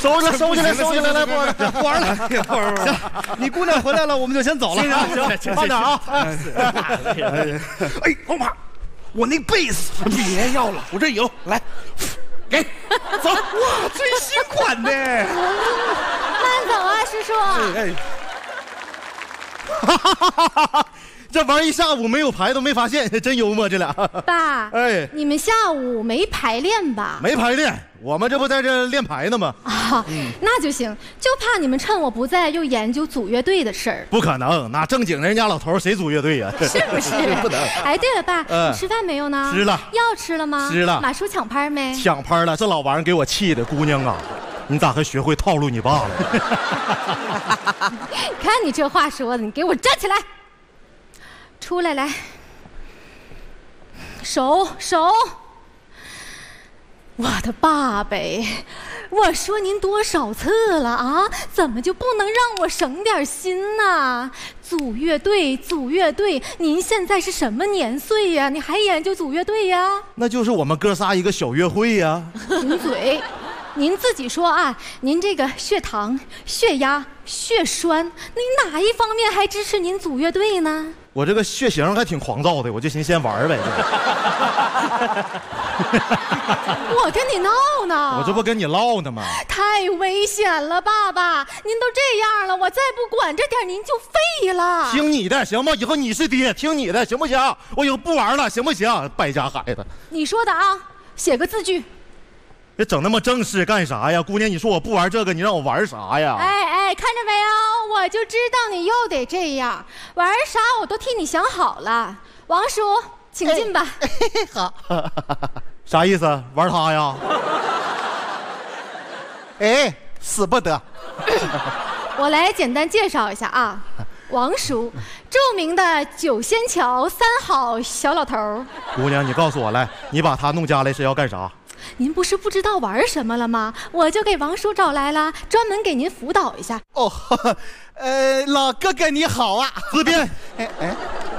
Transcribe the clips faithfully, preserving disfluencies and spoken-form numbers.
收着收起来收起来，来不玩了不玩了， 不玩了。 行，你姑娘回来了，我们就先走了。行，慢点啊！ 哎，红马，我那贝斯别要了，我这有，来，给，走。哇，最新款的。 慢走啊，师叔。 哎。 哈哈哈哈哈！这玩一下午没有牌都没发现，真幽默这俩。 爸， 哎， 你们下午没排练吧？ 没排练，我们这不在这练牌呢吗？ 啊，嗯、那就行，就怕你们趁我不在又研究组乐队的事儿。 不可能，那正经人家老头谁组乐队呀？ 是不是？ 不能。 哎，对了，爸， 呃、 你吃饭没有呢？ 吃了。 药吃了吗？ 吃了。 马叔抢拍没？ 抢拍了，这老玩意儿给我气的，姑娘啊！你咋还学会套路你爸了？ 看你这话说的，你给我站起来，出来来，手手，我的爸呗，我说您多少次了啊，怎么就不能让我省点心呢？组乐队，组乐队，您现在是什么年岁呀？你还研究组乐队呀？ 那就是我们哥仨一个小约会呀。 贫嘴。您自己说啊，您这个血糖、血压、血栓，您哪一方面还支持您组乐队呢？ 我这个血型还挺狂躁的，我就寻思先玩呗。 我跟你闹呢， 我这不跟你唠呢吗？ 太危险了，爸爸，您都这样了，我再不管这点您就废了。 听你的行吗？以后你是爹，听你的行不行？我以后不玩了，行不行？败家孩子， 你说的啊，写个字据。 这整那么正式干啥呀？姑娘，你说我不玩这个，你让我玩啥呀？ 哎哎，看着没有，我就知道你又得这样，玩啥我都替你想好了。王叔，请进吧。 哎哎、好，啥意思？玩他呀？ 哎，使不得。 我来简单介绍一下啊，王叔，著名的九仙桥三好小老头。 姑娘，你告诉我来，你把他弄家来是要干啥？ 您不是不知道玩什么了吗？我就给王叔找来了，专门给您辅导一下。 哦，呃，老哥哥你好啊， 自编。 哎哎，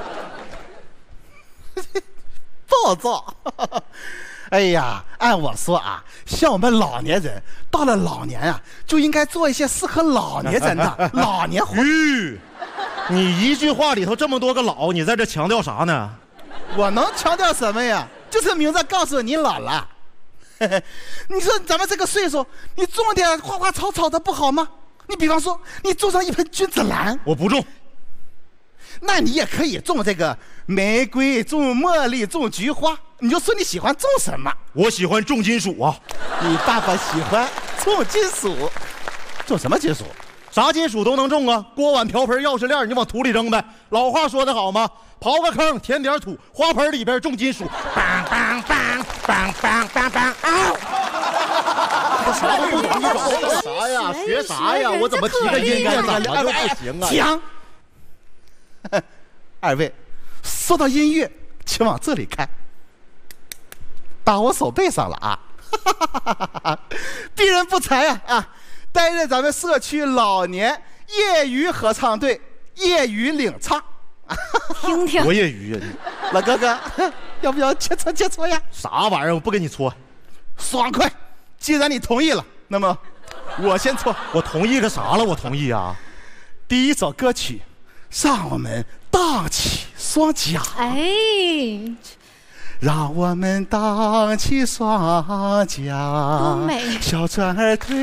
暴躁。哎呀，按我说啊，像我们老年人到了老年啊，就应该做一些适合老年人的老年活。 吁，你一句话里头这么多个老，你在这强调啥呢？ 我能强调什么呀？就是明着告诉你老了。你说咱们这个岁数，你种点花花草草的不好吗？你比方说，你种上一盆君子兰， 我不种。 那你也可以种这个玫瑰，种茉莉，种菊花。你就说你喜欢种什么？ 我喜欢重金属啊。 你爸爸喜欢种金属，种什么金属？ 啥金属都能种啊，锅碗瓢盆钥匙链你往土里扔呗。老话说得好吗？刨个坑填点土，花盆里边种金属。梆梆梆梆梆梆梆啊！啥都不懂，你搞啥呀？学啥呀？我怎么提个音乐怎么就不行啊？ 讲。二位，说到音乐，请往这里看，打我手背上了啊！鄙人不才啊啊！担任咱们社区老年业余合唱队业余领唱。 听听， 多业余啊！ 老哥哥，要不要切磋切磋呀？ 啥玩意儿？我不跟你搓， 爽快！既然你同意了，那么我先搓。 我同意个啥了？我同意啊！ 第一首歌曲，让我们荡起双桨。 哎， 让我们荡起双桨， 多美！ 小船儿推。